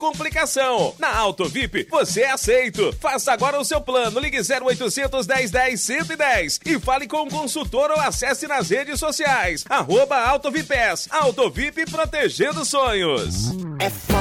complicação. Na Auto VIP, você é aceito. Faça agora o seu plano. Ligue 0800 1010 110 e fale com um consultor ou acesse nas redes sociais. @AutoVipes. Auto VIP protegendo sonhos.